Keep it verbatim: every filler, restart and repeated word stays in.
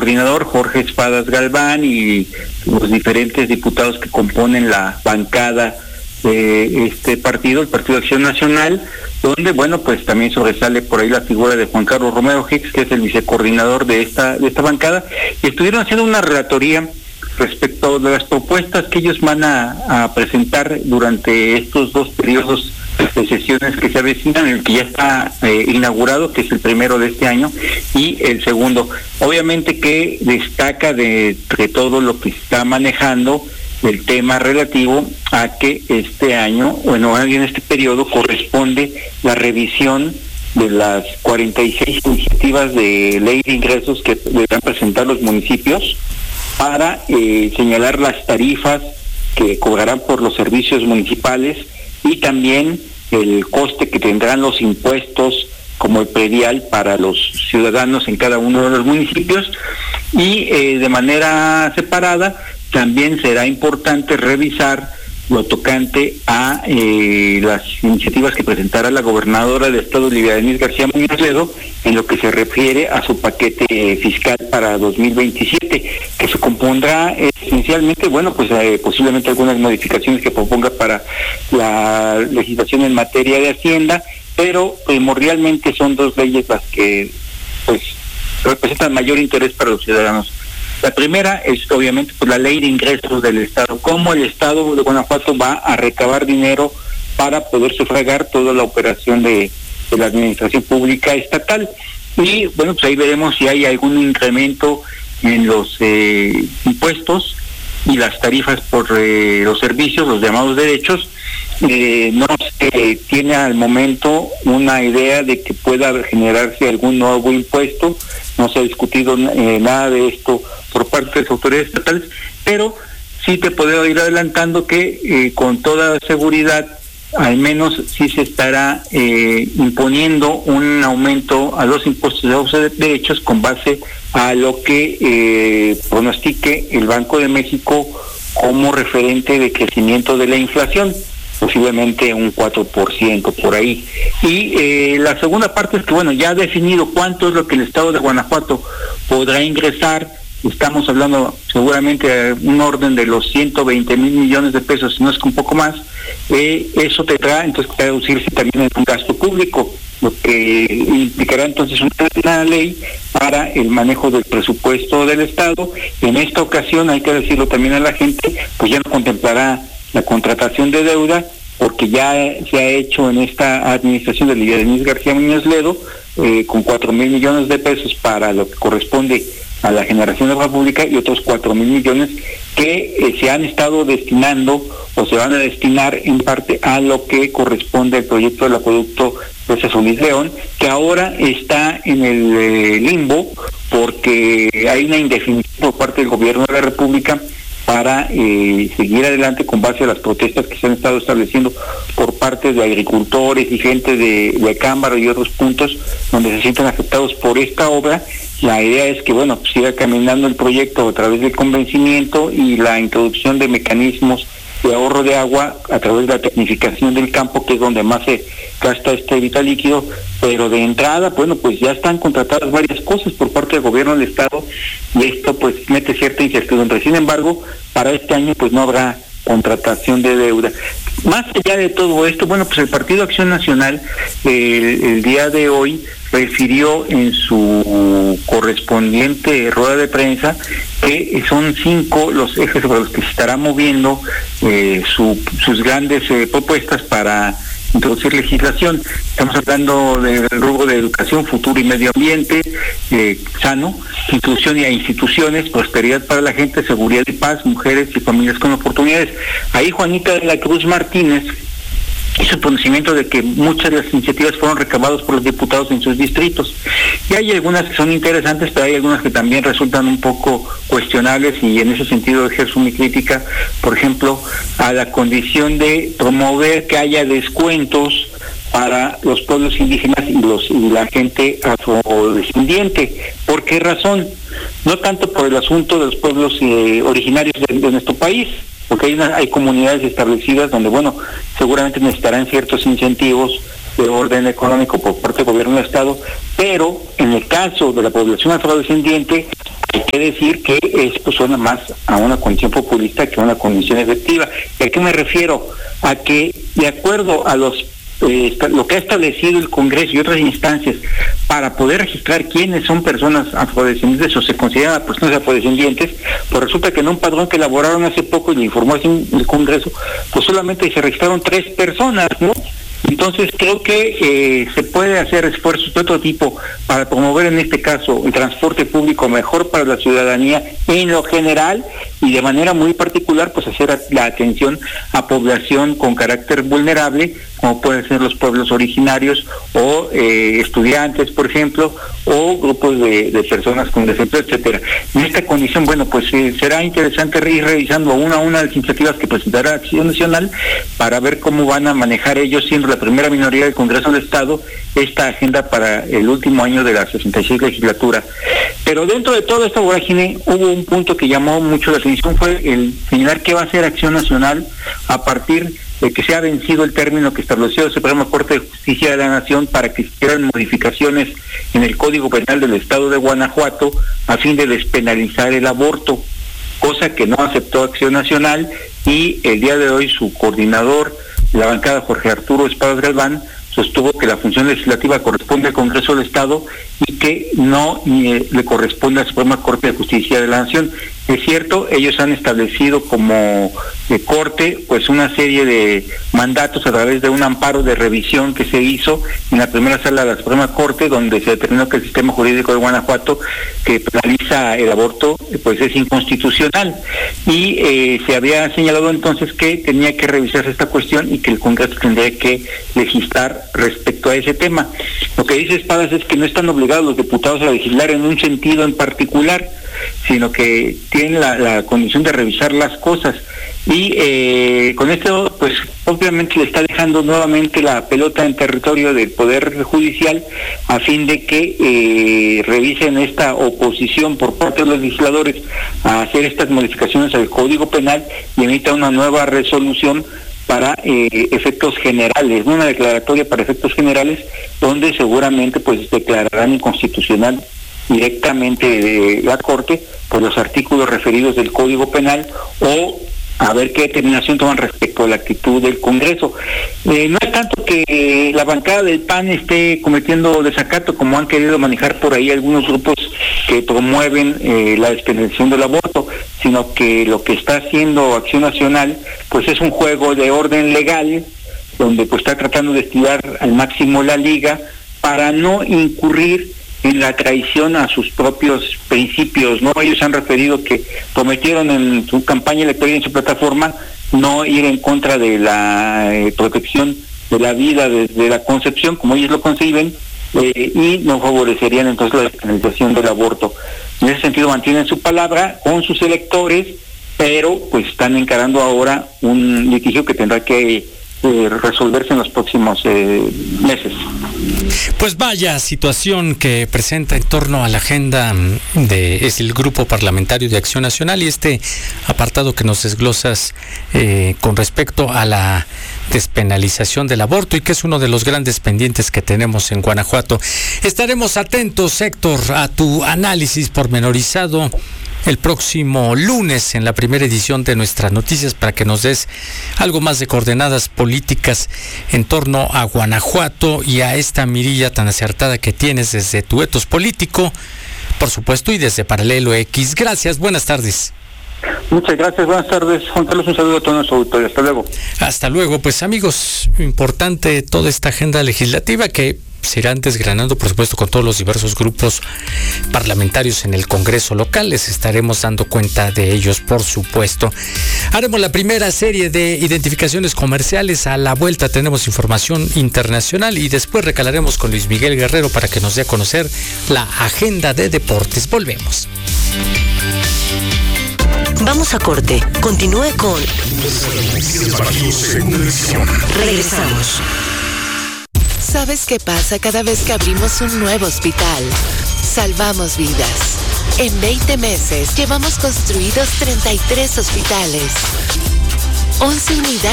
coordinador Jorge Espadas Galván y los diferentes diputados que componen la bancada de este partido, el Partido Acción Nacional, donde, bueno, pues también sobresale por ahí la figura de Juan Carlos Romero Hicks, que es el vicecoordinador de esta de esta bancada, y estuvieron haciendo una relatoría respecto de las propuestas que ellos van a, a presentar durante estos dos periodos de sesiones que se avecinan, el que ya está eh, inaugurado, que es el primero de este año, y el segundo. Obviamente que destaca de, de todo lo que se está manejando el tema relativo a que este año, bueno, en este periodo corresponde la revisión de las cuarenta y seis iniciativas de ley de ingresos que deberán presentar los municipios para eh, señalar las tarifas que cobrarán por los servicios municipales y también el coste que tendrán los impuestos como el predial para los ciudadanos en cada uno de los municipios, y eh, de manera separada también será importante revisar lo tocante a eh, las iniciativas que presentará la gobernadora del estado, Lidia Denise García Muñoz Ledo, en lo que se refiere a su paquete eh, fiscal para dos mil veintisiete, que se compondrá eh, esencialmente, bueno, pues eh, posiblemente algunas modificaciones que proponga para la legislación en materia de Hacienda, pero primordialmente son dos leyes las que pues representan mayor interés para los ciudadanos. La primera es obviamente pues la ley de ingresos del Estado, cómo el Estado de Guanajuato va a recabar dinero para poder sufragar toda la operación de, de la administración pública estatal. Y bueno, pues ahí veremos si hay algún incremento en los eh, impuestos y las tarifas por eh, los servicios, los llamados derechos. Eh, no se tiene al momento una idea de que pueda generarse algún nuevo impuesto, no se ha discutido eh, nada de esto por parte de las autoridades estatales, pero sí te puedo ir adelantando que eh, con toda seguridad al menos sí se estará eh, imponiendo un aumento a los impuestos de los derechos con base a lo que eh, pronostique el Banco de México como referente de crecimiento de la inflación, posiblemente un cuatro por ciento por ahí. Y eh, la segunda parte es que, bueno, ya ha definido cuánto es lo que el Estado de Guanajuato podrá ingresar. Estamos hablando seguramente de un orden de los ciento veinte mil millones de pesos, si no es que un poco más. Eh, eso tendrá entonces que traducirse también en un gasto público, lo que implicará entonces una ley para el manejo del presupuesto del Estado. En esta ocasión, hay que decirlo también a la gente, pues ya no contemplará la contratación de deuda, porque ya se ha hecho en esta administración de Lidia Denise García Muñoz Ledo eh, con cuatro mil millones de pesos para lo que corresponde a la generación de obra pública y otros cuatro mil millones que eh, se han estado destinando o se van a destinar en parte a lo que corresponde al proyecto del acueducto Presa Solís León, que ahora está en el eh, limbo porque hay una indefinición por parte del gobierno de la República para eh, seguir adelante con base a las protestas que se han estado estableciendo por parte de agricultores y gente de, de Cámara y otros puntos donde se sienten afectados por esta obra. La idea es que, bueno, siga caminando el proyecto a través del convencimiento y la introducción de mecanismos de ahorro de agua a través de la tecnificación del campo, que es donde más se gasta este vital líquido, pero de entrada, bueno, pues ya están contratadas varias cosas por parte del gobierno del Estado y esto pues mete cierta incertidumbre. Sin embargo, para este año pues no habrá contratación de deuda. Más allá de todo esto, bueno, pues el Partido Acción Nacional eh, el, el día de hoy refirió en su correspondiente rueda de prensa que son cinco los ejes sobre los que se estará moviendo eh, su, sus grandes eh, propuestas para introducir legislación. Estamos hablando del rubro de educación, futuro y medio ambiente eh, sano, inclusión y a instituciones, prosperidad para la gente, seguridad y paz, mujeres y familias con oportunidades. Ahí Juanita de la Cruz Martínez hizo conocimiento de que muchas de las iniciativas fueron recabadas por los diputados en sus distritos. Y hay algunas que son interesantes, pero hay algunas que también resultan un poco cuestionables y en ese sentido ejerzo mi crítica, por ejemplo, a la condición de promover que haya descuentos para los pueblos indígenas y los y la gente afrodescendiente. ¿Por qué razón? No tanto por el asunto de los pueblos eh, originarios de, de nuestro país, porque hay, una, hay comunidades establecidas donde, bueno, seguramente necesitarán ciertos incentivos de orden económico por parte del gobierno del Estado, pero en el caso de la población afrodescendiente hay que decir que esto suena más a una condición populista que a una condición efectiva. ¿Y a qué me refiero? A que, de acuerdo a los eh, lo que ha establecido el Congreso y otras instancias para poder registrar quiénes son personas afrodescendientes o se consideran personas afrodescendientes, pues resulta que en un padrón que elaboraron hace poco y le informó así el Congreso, pues solamente se registraron tres personas, ¿no? Entonces creo que eh, se puede hacer esfuerzos de otro tipo para promover en este caso el transporte público mejor para la ciudadanía en lo general y de manera muy particular pues hacer la atención a población con carácter vulnerable, como pueden ser los pueblos originarios o eh, estudiantes, por ejemplo, o grupos de, de personas con desempleo, etcétera. En esta condición, bueno, pues eh, será interesante ir revisando una a una las iniciativas que presentará Acción Nacional para ver cómo van a manejar ellos, siendo la primera minoría del Congreso del Estado, esta agenda para el último año de la sesenta y seis legislatura. Pero dentro de toda esta vorágine hubo un punto que llamó mucho la atención, fue el señalar qué va a hacer Acción Nacional a partir de que se ha vencido el término que estableció la Suprema Corte de Justicia de la Nación para que se hicieran modificaciones en el Código Penal del Estado de Guanajuato a fin de despenalizar el aborto, cosa que no aceptó Acción Nacional, y el día de hoy su coordinador de la bancada, Jorge Arturo Espadas Galván, sostuvo que la función legislativa corresponde al Congreso del Estado y que no eh, le corresponde a la Suprema Corte de Justicia de la Nación. Es cierto, ellos han establecido como eh, Corte pues una serie de mandatos a través de un amparo de revisión que se hizo en la primera sala de la Suprema Corte, donde se determinó que el sistema jurídico de Guanajuato que penaliza el aborto pues es inconstitucional, y eh, se había señalado entonces que tenía que revisarse esta cuestión y que el Congreso tendría que legislar respecto a ese tema. Lo que dice Espadas es que no están obligados los diputados a legislar en un sentido en particular, sino que tienen la, la condición de revisar las cosas, y eh, con esto pues obviamente le está dejando nuevamente la pelota en territorio del Poder Judicial a fin de que eh, revisen esta oposición por parte de los legisladores a hacer estas modificaciones al Código Penal y emita una nueva resolución para eh, efectos generales, ¿no? Una declaratoria para efectos generales donde seguramente pues declararán inconstitucional directamente de la Corte por los artículos referidos del Código Penal, o a ver qué determinación toman respecto a la actitud del Congreso. Eh, no es tanto que la bancada del P A N esté cometiendo desacato, como han querido manejar por ahí algunos grupos que promueven eh, la despenalización del aborto, sino que lo que está haciendo Acción Nacional pues es un juego de orden legal, donde pues está tratando de estirar al máximo la liga para no incurrir en la traición a sus propios principios, ¿no? Ellos han referido que prometieron en su campaña electoral y en su plataforma no ir en contra de la eh, protección de la vida desde la concepción, como ellos lo conciben, eh, y no favorecerían entonces la despenalización del aborto. En ese sentido mantienen su palabra con sus electores, pero pues están encarando ahora un litigio que tendrá que eh, resolverse en los próximos eh, meses. Pues vaya situación que presenta en torno a la agenda de es el Grupo Parlamentario de Acción Nacional, y este apartado que nos desglosas eh, con respecto a la despenalización del aborto, y que es uno de los grandes pendientes que tenemos en Guanajuato. Estaremos atentos, Héctor, a tu análisis pormenorizado el próximo lunes en la primera edición de Nuestras Noticias, para que nos des algo más de coordenadas políticas en torno a Guanajuato y a esta mirilla tan acertada que tienes desde tu etos político, por supuesto, y desde Paralelo X. Gracias, buenas tardes. Muchas gracias, buenas tardes, Juan Carlos, un saludo a todos nuestros auditores, hasta luego. Hasta luego, pues amigos, importante toda esta agenda legislativa que se irán desgranando, por supuesto, con todos los diversos grupos parlamentarios en el Congreso local. Les estaremos dando cuenta de ellos, por supuesto. Haremos la primera serie de identificaciones comerciales. A la vuelta tenemos información internacional y después recalaremos con Luis Miguel Guerrero para que nos dé a conocer la agenda de deportes. Volvemos. Vamos a corte. Continúe con Regresamos. ¿Sabes qué pasa cada vez que abrimos un nuevo hospital? Salvamos vidas. En veinte meses llevamos construidos treinta y tres hospitales, once unidades